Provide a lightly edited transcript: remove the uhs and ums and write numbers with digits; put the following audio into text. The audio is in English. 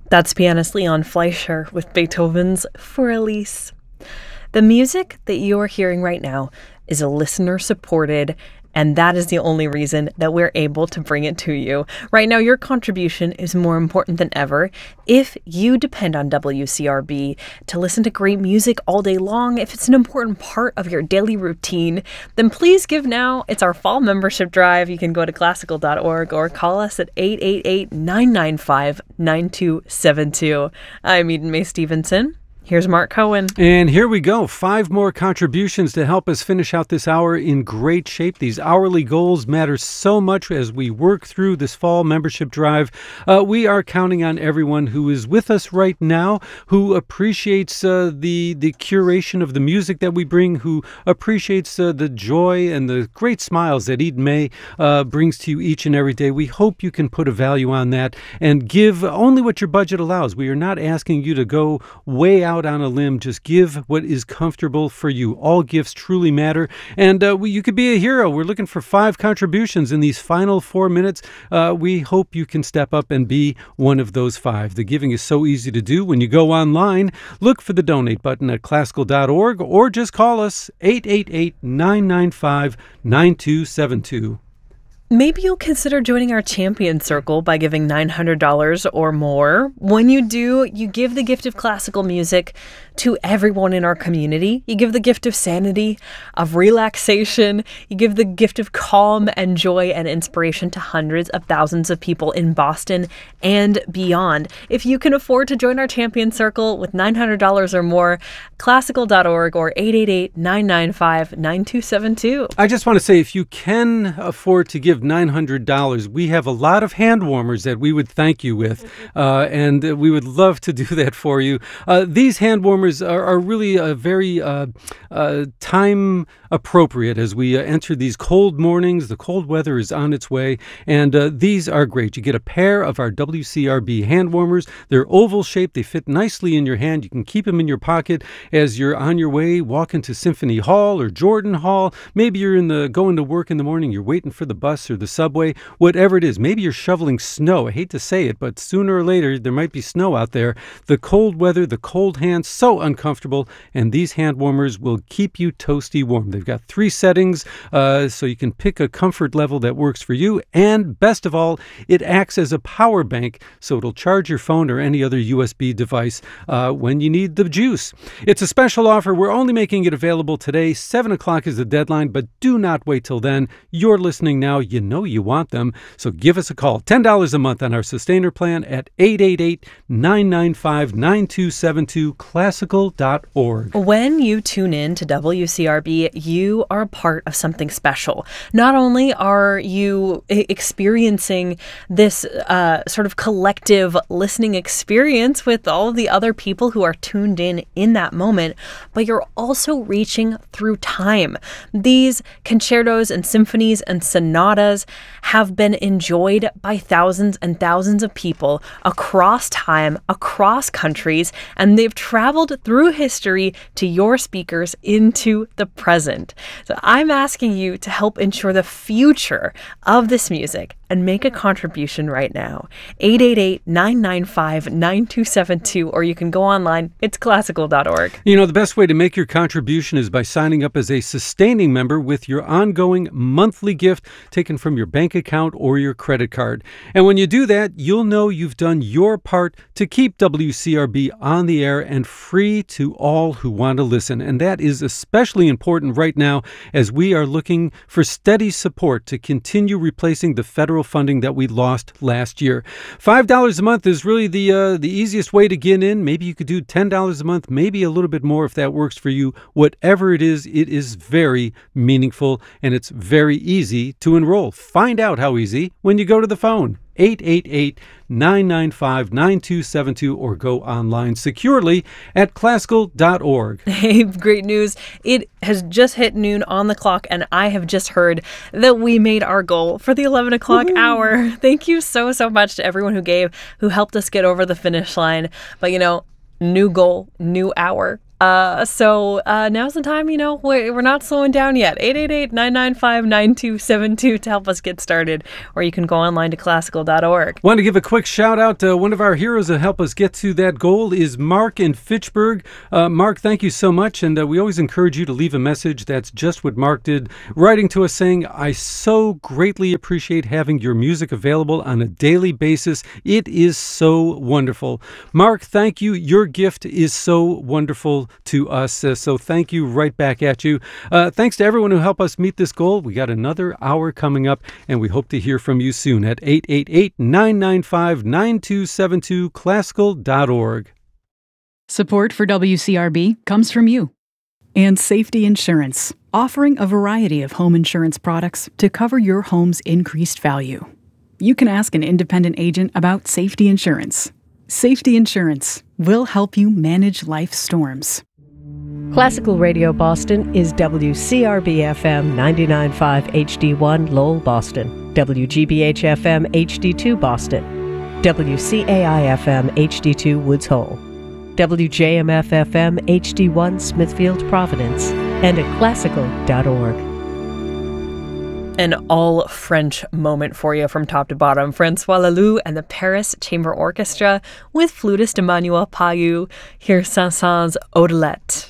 That's pianist Leon Fleischer with Beethoven's For Elise. The music that you are hearing right now is listener-supported, and that is the only reason that we're able to bring it to you. Right now, your contribution is more important than ever. If you depend on WCRB to listen to great music all day long, if it's an important part of your daily routine, then please give now. It's our fall membership drive. You can go to classical.org or call us at 888-995-9272. I'm Eden Mae Stevenson. Here's Mark Cohen. And here we go. 5 more contributions to help us finish out this hour in great shape. These hourly goals matter so much as we work through this fall membership drive. We are counting on everyone who is with us right now, who appreciates the curation of the music that we bring, who appreciates the joy and the great smiles that Eden Mae brings to you each and every day. We hope you can put a value on that and give only what your budget allows. We are not asking you to go way out on a limb. Just give what is comfortable for you. All gifts truly matter, and you could be a hero. We're looking for 5 contributions in these final 4 minutes. We hope you can step up and be one of those 5. The giving is so easy to do. When you go online, look for the donate button at classical.org or just call us 888-995-9272. Maybe you'll consider joining our Champion Circle by giving $900 or more. When you do, you give the gift of classical music to everyone in our community. You give the gift of sanity, of relaxation. You give the gift of calm and joy and inspiration to hundreds of thousands of people in Boston and beyond. If you can afford to join our Champion Circle with $900 or more, classical.org or 888-995-9272. I just want to say, if you can afford to give $900, we have a lot of hand warmers that we would thank you with, and we would love to do that for you. These hand warmers are really very time appropriate as we enter these cold mornings. The cold weather is on its way, and these are great. You get a pair of our WCRB hand warmers. They're oval shaped. They fit nicely in your hand. You can keep them in your pocket as you're on your way, walking to Symphony Hall or Jordan Hall. Maybe you're going to work in the morning. You're waiting for the bus or the subway, whatever it is. Maybe you're shoveling snow. I hate to say it, but sooner or later there might be snow out there. The cold weather, the cold hands, so uncomfortable, and these hand warmers will keep you toasty warm. They've got 3 settings, so you can pick a comfort level that works for you, and best of all, it acts as a power bank, so it'll charge your phone or any other USB device when you need the juice. It's a special offer. We're only making it available today. 7 o'clock is the deadline, but do not wait till then. You're listening now. You know you want them, so give us a call. $10 a month on our Sustainer plan at 888-995-9272, classical.org. When you tune in to WCRB, you are a part of something special. Not only are you experiencing this sort of collective listening experience with all of the other people who are tuned in that moment, but you're also reaching through time. These concertos and symphonies and sonatas have been enjoyed by thousands and thousands of people across time, across countries, and they've traveled through history to your speakers into the present. So I'm asking you to help ensure the future of this music and make a contribution right now. 888-995-9272, or you can go online. It's classical.org. You know, the best way to make your contribution is by signing up as a sustaining member with your ongoing monthly gift taken from your bank account or your credit card. And when you do that, you'll know you've done your part to keep WCRB on the air and free to all who want to listen. And that is especially important right now as we are looking for steady support to continue replacing the federal funding that we lost last year. $5 a month is really the easiest way to get in. Maybe you could do $10 a month, maybe a little bit more if that works for you. Whatever it is very meaningful, and it's very easy to enroll. Find out how easy when you go to the phone. 888-995-9272 or go online securely at classical.org. Hey, great news. It has just hit noon on the clock, and I have just heard that we made our goal for the 11 o'clock hour. Thank you so much to everyone who gave, who helped us get over the finish line. But, new goal, new hour. So now's the time, we're not slowing down yet. 888-995-9272 to help us get started. Or you can go online to classical.org. Want to give a quick shout out to one of our heroes to help us get to that goal is Mark in Fitchburg. Mark, thank you so much. And we always encourage you to leave a message. That's just what Mark did, writing to us saying, I so greatly appreciate having your music available on a daily basis. It is so wonderful. Mark, thank you. Your gift is so wonderful to us. So thank you right back at you. Thanks to everyone who helped us meet this goal. We got another hour coming up, and we hope to hear from you soon at 888-995-9272, classical.org. Support for WCRB comes from you and Safety Insurance, offering a variety of home insurance products to cover your home's increased value. You can ask an independent agent about Safety Insurance. Safety Insurance will help you manage life's storms. Classical Radio Boston is WCRB-FM 99.5 HD1 Lowell, Boston, WGBH-FM HD2 Boston, WCAI-FM HD2 Woods Hole, WJMF-FM HD1 Smithfield, Providence, and at classical.org. An all-French moment for you from top to bottom. Francois Laloux and the Paris Chamber Orchestra with flutist Emmanuel Payou. Here's Saint-Saëns' Odelette.